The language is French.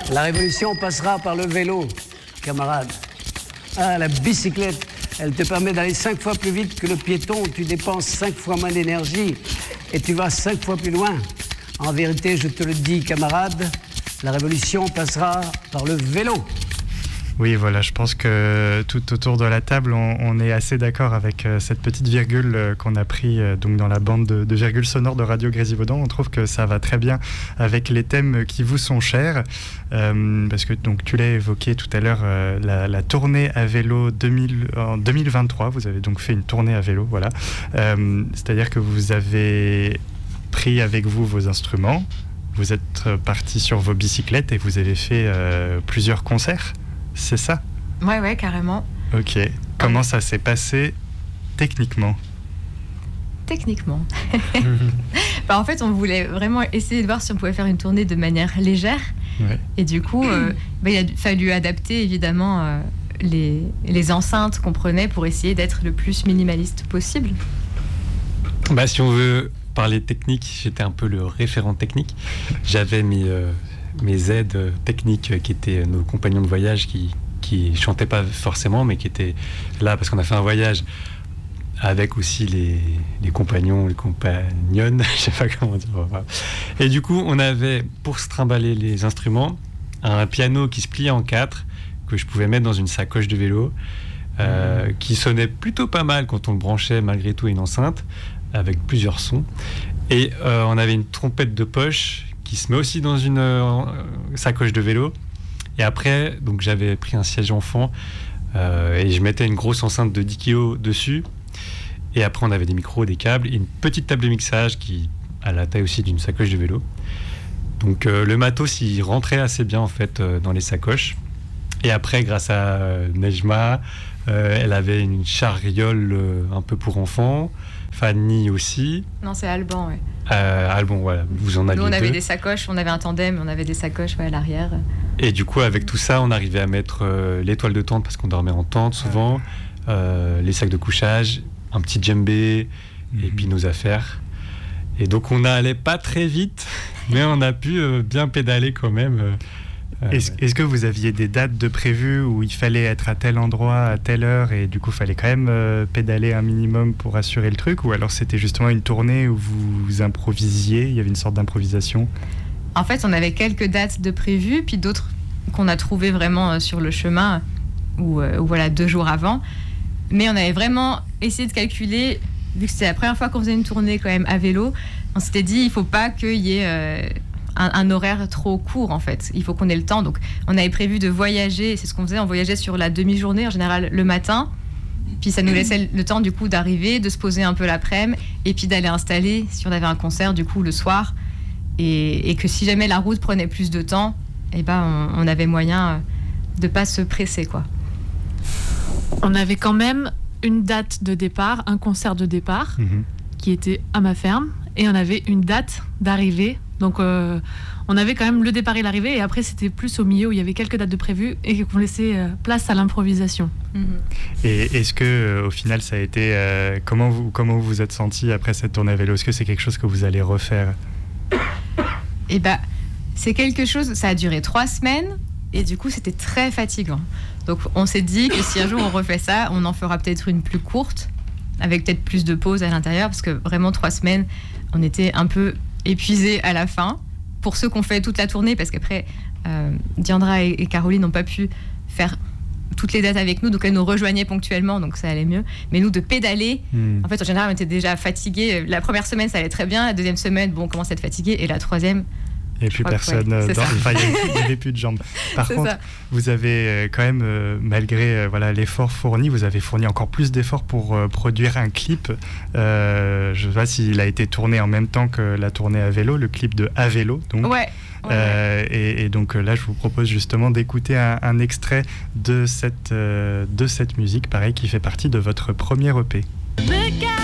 La révolution passera par le vélo, camarade. Ah, la bicyclette, elle te permet d'aller 5 fois plus vite que le piéton. Tu dépenses 5 fois moins d'énergie et tu vas 5 fois plus loin. En vérité, je te le dis, camarade, la révolution passera par le vélo. Oui, voilà, je pense que tout autour de la table, on est assez d'accord avec cette petite virgule qu'on a pris donc dans la bande de virgules sonores de Radio Grésivaudan. On trouve que ça va très bien avec les thèmes qui vous sont chers. Parce que donc, tu l'as évoqué tout à l'heure, la tournée à vélo en 2023. Vous avez donc fait une tournée à vélo, voilà. C'est-à-dire que vous avez pris avec vous vos instruments, vous êtes partis sur vos bicyclettes et vous avez fait plusieurs concerts. C'est ça ? Ouais, carrément. Ok. Comment ça s'est passé techniquement ? En fait, on voulait vraiment essayer de voir si on pouvait faire une tournée de manière légère. Ouais. Et du coup, il a fallu adapter évidemment les enceintes qu'on prenait pour essayer d'être le plus minimaliste possible. Si on veut parler technique, j'étais un peu le référent technique. J'avais mes aides techniques qui étaient nos compagnons de voyage qui chantaient pas forcément, mais qui étaient là parce qu'on a fait un voyage avec aussi les compagnons, les compagnonnes, je sais pas comment dire. Et du coup, on avait, pour se trimballer les instruments, un piano qui se pliait en 4, que je pouvais mettre dans une sacoche de vélo, qui sonnait plutôt pas mal quand on le branchait malgré tout à une enceinte, avec plusieurs sons. Et on avait une trompette de poche qui se met aussi dans une sacoche de vélo. Et après, donc j'avais pris un siège enfant et je mettais une grosse enceinte de 10 kg dessus. Et après, on avait des micros, des câbles et une petite table de mixage qui a la taille aussi d'une sacoche de vélo. Donc le matos, il rentrait assez bien en fait dans les sacoches. Et après, grâce à Nejma, elle avait une charriole un peu pour enfants. Fanny aussi. Non, c'est Alban, ouais. Alban, voilà. Vous en aviez Nous, on avait deux. des sacoches, on avait un tandem, on avait des sacoches à l'arrière. Et du coup, avec tout ça, on arrivait à mettre les toiles de tente parce qu'on dormait en tente souvent, les sacs de couchage, un petit djembé et puis nos affaires. Et donc, on n'allait pas très vite, mais on a pu bien pédaler quand même. Est-ce que vous aviez des dates de prévues où il fallait être à tel endroit, à telle heure, et du coup, il fallait quand même pédaler un minimum pour assurer le truc, ou alors c'était justement une tournée où vous improvisiez, il y avait une sorte d'improvisation ? En fait, on avait quelques dates de prévues, puis d'autres qu'on a trouvées vraiment sur le chemin, ou voilà, 2 jours avant. Mais on avait vraiment essayé de calculer, vu que c'était la première fois qu'on faisait une tournée quand même à vélo, on s'était dit, il ne faut pas qu'il y ait un horaire trop court, en fait. Il faut qu'on ait le temps. Donc, on avait prévu de voyager, c'est ce qu'on faisait, on voyageait sur la demi-journée, en général, le matin. Puis ça nous laissait le temps, du coup, d'arriver, de se poser un peu l'après-midi, et puis d'aller installer, si on avait un concert, du coup, le soir. Et que si jamais la route prenait plus de temps, on avait moyen de pas se presser, quoi. On avait quand même une date de départ, un concert de départ, qui était à ma ferme, et on avait une date d'arrivée. Donc on avait quand même le départ et l'arrivée, et après c'était plus au milieu où il y avait quelques dates de prévues et qu'on laissait place à l'improvisation. Et est-ce que au final ça a été comment vous vous êtes senti après cette tournée à vélo ? Est-ce que c'est quelque chose que vous allez refaire ? C'est quelque chose, ça a duré 3 semaines et du coup c'était très fatigant. Donc on s'est dit que si un jour on refait ça, on en fera peut-être une plus courte, avec peut-être plus de pauses à l'intérieur, parce que vraiment 3 semaines, on était un peu épuisés à la fin. Pour ceux qui ont fait toute la tournée, parce qu'après Diandra et Caroline n'ont pas pu faire toutes les dates avec nous, donc elles nous rejoignaient ponctuellement, donc ça allait mieux. Mais nous, de pédaler, en fait, en général, on était déjà fatigués. La première semaine, ça allait très bien. La deuxième semaine, on commence à être fatigué. Et la troisième, et puis personne, il n'y avait plus de jambes. Par contre, vous avez quand même, malgré l'effort fourni, vous avez fourni encore plus d'efforts pour produire un clip. Je ne sais pas s'il a été tourné en même temps que la tournée à vélo, le clip de À vélo. Donc. Ouais. Et donc là, je vous propose justement d'écouter un extrait de cette musique, pareil, qui fait partie de votre premier EP.